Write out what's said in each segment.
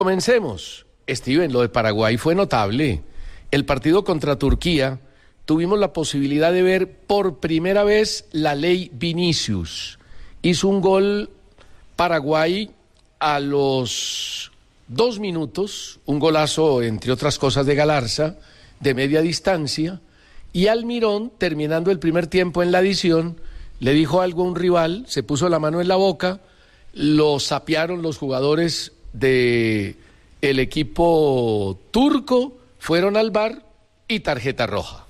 Comencemos. Steven, lo de Paraguay fue notable. El partido contra Turquía, tuvimos la posibilidad de ver por primera vez la ley Vinicius. Hizo un gol Paraguay a los 2 minutos, un golazo, entre otras cosas, de Galarza, de media distancia, y Almirón, terminando el primer tiempo en la adición, le dijo algo a un rival, se puso la mano en la boca, lo sapearon los jugadores de el equipo turco, fueron al VAR y tarjeta roja.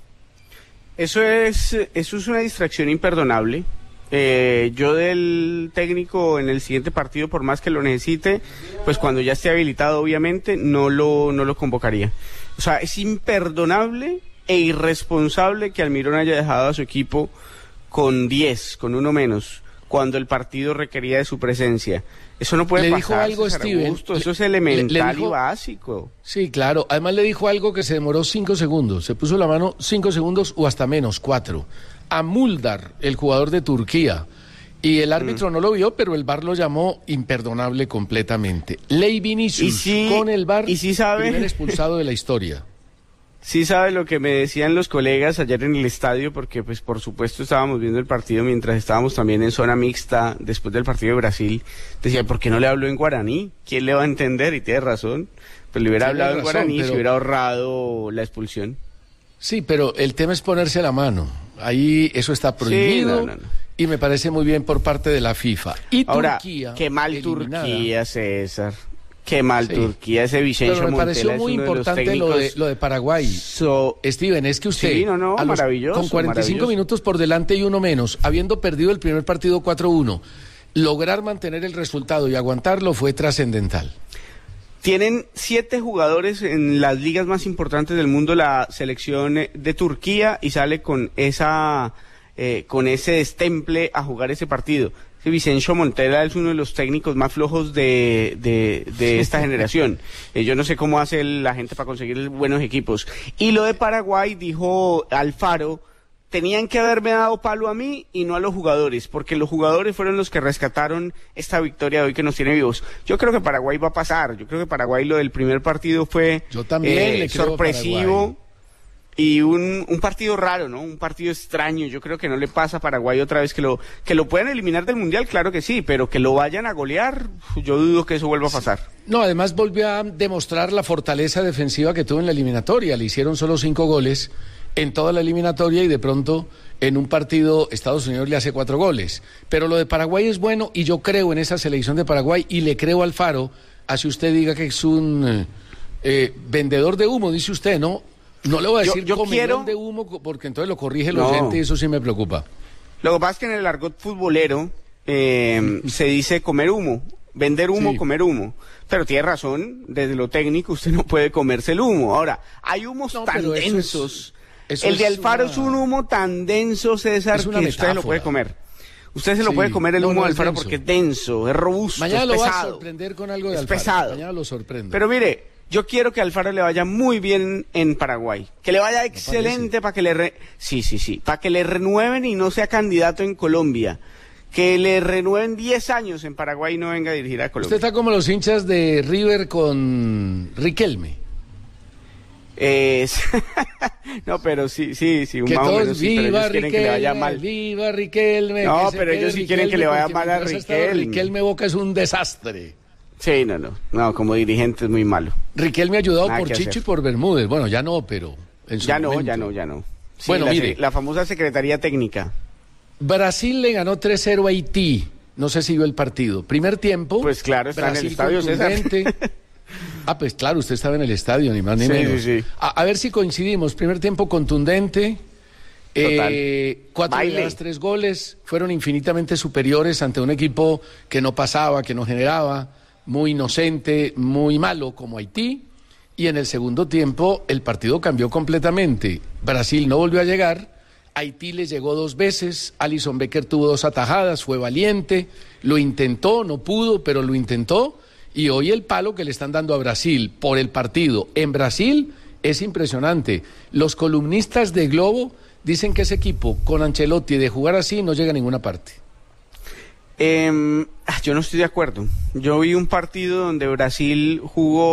Eso es una distracción imperdonable. Yo del técnico en el siguiente partido, por más que lo necesite, pues cuando ya esté habilitado, obviamente, no lo convocaría. O sea, es imperdonable e irresponsable que Almirón haya dejado a su equipo con 10, con uno menos, cuando el partido requería de su presencia. Eso no puede pasar. Le dijo algo, Steven. Eso es elemental y básico. Sí, claro. Además le dijo algo que se demoró 5 segundos. Se puso la mano 5 segundos o hasta menos, 4. A Muldar, el jugador de Turquía. Y el árbitro no lo vio, pero el VAR lo llamó imperdonable completamente. Ley Vinicius, con el VAR, primer expulsado de la historia. Sí sabe lo que me decían los colegas ayer en el estadio, porque pues por supuesto estábamos viendo el partido mientras estábamos también en zona mixta después del partido de Brasil. Decía, ¿por qué no le habló en guaraní? ¿Quién le va a entender? Y tiene razón, pues le hubiera hablado en guaraní, pero se hubiera ahorrado la expulsión. Sí, pero el tema es ponerse la mano. Ahí eso está prohibido. Sí, y me parece muy bien por parte de la FIFA. Y ahora, Turquía, qué mal eliminada. Turquía, César. Qué mal, sí. Turquía, ese Vicencio Pero me pareció Montella muy importante técnicos... lo de Paraguay. Steven, es que usted, sí, maravilloso, con 45 minutos por delante y uno menos, habiendo perdido el primer partido 4-1, lograr mantener el resultado y aguantarlo fue trascendental. Tienen 7 jugadores en las ligas más importantes del mundo, la selección de Turquía, y sale con ese destemple a jugar ese partido. Vicencio Montella es uno de los técnicos más flojos de esta generación. Yo no sé cómo hace la gente para conseguir buenos equipos. Y lo de Paraguay, dijo Alfaro, tenían que haberme dado palo a mí y no a los jugadores, porque los jugadores fueron los que rescataron esta victoria de hoy que nos tiene vivos. Yo creo que Paraguay va a pasar. Yo creo que Paraguay, lo del primer partido fue sorpresivo. Y un partido raro, ¿no? Un partido extraño. Yo creo que no le pasa a Paraguay otra vez que lo puedan eliminar del Mundial, claro que sí, pero que lo vayan a golear, yo dudo que eso vuelva a pasar. No, además volvió a demostrar la fortaleza defensiva que tuvo en la eliminatoria. Le hicieron solo 5 goles en toda la eliminatoria y de pronto en un partido Estados Unidos le hace 4 goles. Pero lo de Paraguay es bueno y yo creo en esa selección de Paraguay y le creo a Alfaro, así usted diga que es un vendedor de humo, dice usted, ¿no? No le voy a decir comedor de humo porque entonces lo corrige el oyente y eso sí me preocupa. Lo que pasa es que en el argot futbolero se dice comer humo, vender humo, sí. Comer humo. Pero tiene razón, desde lo técnico usted no puede comerse el humo. Ahora, hay humos tan densos. El de Alfaro es un humo tan denso, César, que usted lo puede comer. Usted se lo puede comer el humo de Alfaro porque es denso, es robusto, mañana es pesado. Mañana lo va a sorprender con algo de Alfaro. Pesado. Mañana lo sorprende. Pero mire, yo quiero que a Alfaro le vaya muy bien en Paraguay, que le vaya excelente para que para que le renueven y no sea candidato en Colombia, que le renueven 10 años en Paraguay y no venga a dirigir a Colombia. Usted está como los hinchas de River con Riquelme. No, pero sí, un que más todos, o menos sí, pero ellos quieren que le vaya mal. Viva Riquelme. No, pero ellos sí quieren que le vaya mal a Riquelme. Riquelme Boca es un desastre. Sí, no, como dirigente es muy malo. Riquelme ayudado por Chicho y por Bermúdez. Bueno, ya no, pero en su momento. Ya no. Sí, bueno, mire. La famosa Secretaría Técnica. Brasil le ganó 3-0 a Haití. No sé si vio el partido. Primer tiempo. Pues claro, está Brasil en el estadio, César. Pues claro, usted estaba en el estadio, ni más ni menos. Sí. A ver si coincidimos. Primer tiempo contundente. 4 llegadas, 3 goles. Fueron infinitamente superiores ante un equipo que no pasaba, que no generaba. Muy inocente, muy malo como Haití, y en el segundo tiempo el partido cambió completamente. Brasil no volvió a llegar, Haití le llegó 2 veces, Alisson Becker tuvo 2 atajadas, fue valiente, lo intentó, no pudo, pero lo intentó, y hoy el palo que le están dando a Brasil por el partido en Brasil es impresionante. Los columnistas de Globo dicen que ese equipo con Ancelotti de jugar así no llega a ninguna parte. Yo no estoy de acuerdo. Yo vi un partido donde Brasil jugó